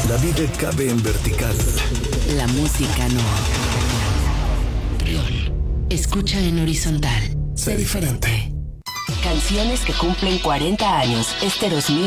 La vida cabe en vertical. La música no. Escucha en horizontal. Sé diferente. Canciones que cumplen 40 años este 2000.